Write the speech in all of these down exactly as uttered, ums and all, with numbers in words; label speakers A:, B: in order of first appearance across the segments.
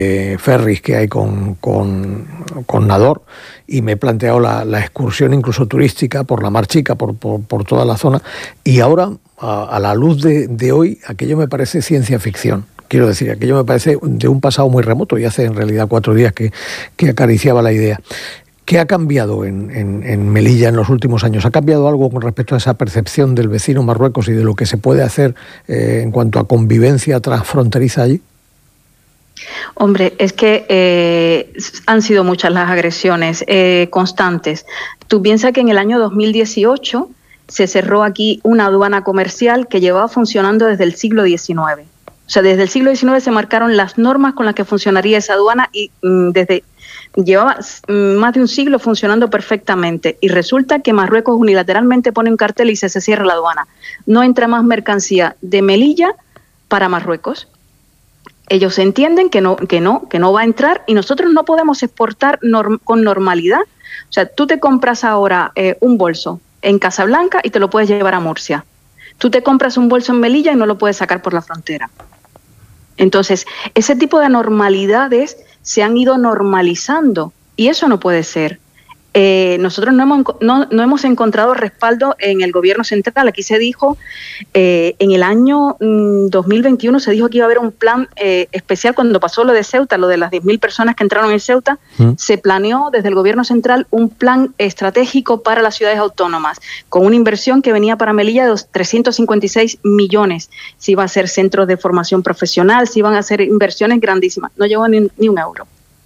A: eh, ferries que hay con, con, con Nador, y me he planteado la, la excursión incluso turística por la Mar Chica, por, por, por toda la zona, y ahora, a, a la luz de, de hoy, aquello me parece ciencia ficción. Quiero decir, aquello me parece de un pasado muy remoto, y hace en realidad cuatro días que, que acariciaba la idea. ¿Qué ha cambiado en, en, en Melilla en los últimos años? ¿Ha cambiado algo con respecto a esa percepción del vecino Marruecos y de lo que se puede hacer eh, en cuanto a convivencia transfronteriza allí?
B: Hombre, es que eh, han sido muchas las agresiones eh, constantes. Tú piensas que en el año dos mil dieciocho se cerró aquí una aduana comercial que llevaba funcionando desde el siglo diecinueve. O sea, desde el siglo diecinueve se marcaron las normas con las que funcionaría esa aduana y mm, desde llevaba más de un siglo funcionando perfectamente, y resulta que Marruecos unilateralmente pone un cartel y se, se cierra la aduana. No entra más mercancía de Melilla para Marruecos. Ellos entienden que no, que no, que no va a entrar, y nosotros no podemos exportar norm, con normalidad. O sea, tú te compras ahora eh, un bolso en Casablanca y te lo puedes llevar a Murcia. Tú te compras un bolso en Melilla y no lo puedes sacar por la frontera. Entonces, ese tipo de anormalidades se han ido normalizando, y eso no puede ser. Eh, nosotros no hemos, no, no hemos encontrado respaldo en el gobierno central. Aquí se dijo, eh, en el año mm, dos mil veintiuno se dijo que iba a haber un plan eh, especial cuando pasó lo de Ceuta, lo de las diez mil personas que entraron en Ceuta. ¿Mm? Se planeó desde el gobierno central un plan estratégico para las ciudades autónomas, con una inversión que venía para Melilla de trescientos cincuenta y seis millones. Se iba a hacer centros de formación profesional, se iban a hacer inversiones grandísimas. No llegó ni, ni un euro.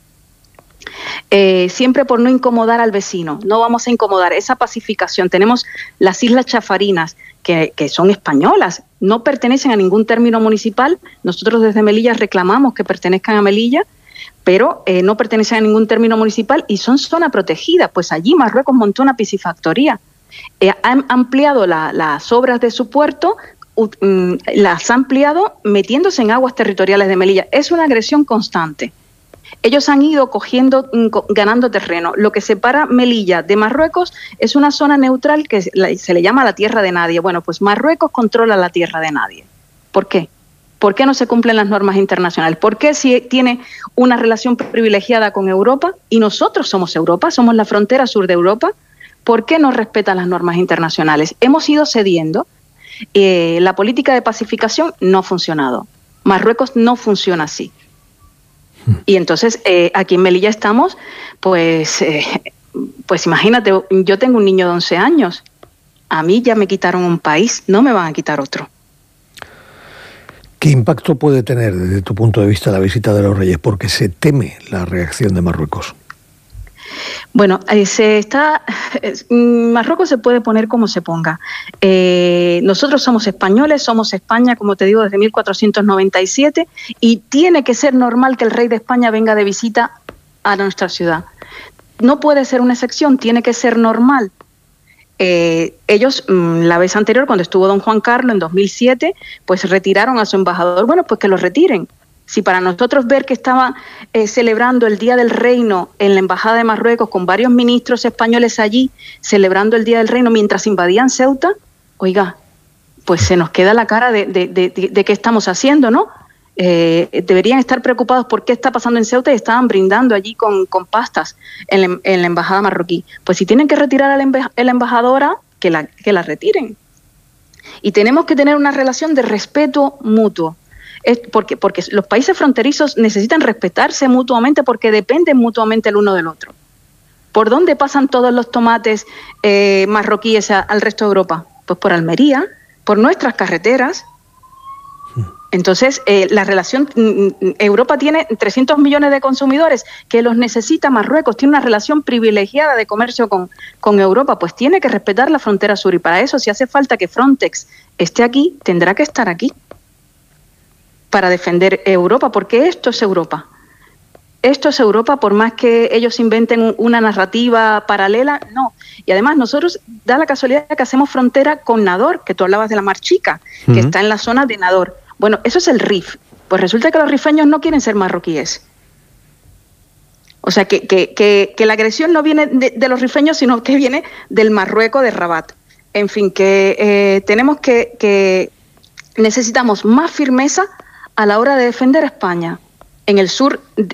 B: Eh, siempre por no incomodar al vecino, no vamos a incomodar esa pacificación. Tenemos las Islas Chafarinas, que, que son españolas, no pertenecen a ningún término municipal. Nosotros desde Melilla reclamamos que pertenezcan a Melilla, pero eh, no pertenecen a ningún término municipal y son zona protegida. Pues allí Marruecos montó una piscifactoría, eh, ha ampliado la, las obras de su puerto, um, las ha ampliado metiéndose en aguas territoriales de Melilla. Es una agresión constante. Ellos han ido cogiendo, ganando terreno. Lo que separa Melilla de Marruecos es una zona neutral que se le llama la tierra de nadie. Bueno, pues Marruecos controla la tierra de nadie. ¿Por qué? ¿Por qué no se cumplen las normas internacionales? ¿Por qué si tiene una relación privilegiada con Europa y nosotros somos Europa, somos la frontera sur de Europa? ¿Por qué no respeta las normas internacionales? Hemos ido cediendo. Eh, la política de pacificación no ha funcionado. Marruecos no funciona así. Y entonces eh, aquí en Melilla estamos, pues, eh, pues imagínate, yo tengo un niño de once años, a mí ya me quitaron un país, no me van a quitar otro.
A: ¿Qué impacto puede tener desde tu punto de vista la visita de los Reyes? Porque se teme la reacción de Marruecos.
B: Bueno, eh, se está, eh, Marruecos se puede poner como se ponga. Eh, nosotros somos españoles, somos España, como te digo, desde mil cuatrocientos noventa y siete, y tiene que ser normal que el rey de España venga de visita a nuestra ciudad. No puede ser una excepción, tiene que ser normal. Eh, ellos, mmm, la vez anterior, cuando estuvo don Juan Carlos en dos mil siete, pues retiraron a su embajador. Bueno, pues que lo retiren. Si para nosotros ver que estaba eh, celebrando el Día del Reino en la Embajada de Marruecos con varios ministros españoles allí, celebrando el Día del Reino mientras invadían Ceuta, oiga, pues se nos queda la cara de, de, de, de, de qué estamos haciendo, ¿no? Eh, deberían estar preocupados por qué está pasando en Ceuta y estaban brindando allí con, con pastas en la, en la Embajada marroquí. Pues si tienen que retirar a la, emba, a la embajadora, que la, que la retiren. Y tenemos que tener una relación de respeto mutuo. Es porque, porque los países fronterizos necesitan respetarse mutuamente porque dependen mutuamente el uno del otro. ¿Por dónde pasan todos los tomates eh, marroquíes a, al resto de Europa? Pues por Almería, por nuestras carreteras. Entonces, eh, la relación, Europa tiene trescientos millones de consumidores que los necesita Marruecos, tiene una relación privilegiada de comercio con, con Europa, pues tiene que respetar la frontera sur, y para eso, si hace falta que Frontex esté aquí, tendrá que estar aquí para defender Europa, porque esto es Europa. Esto es Europa, por más que ellos inventen una narrativa paralela, no. Y además nosotros, da la casualidad que hacemos frontera con Nador, que tú hablabas de la Mar Chica, que uh-huh. está en la zona de Nador. Bueno, eso es el R I F. Pues resulta que los rifeños no quieren ser marroquíes. O sea, que, que, que, que la agresión no viene de, de los rifeños, sino que viene del Marruecos de Rabat. En fin, que eh, tenemos que, que necesitamos más firmeza a la hora de defender a España. en el sur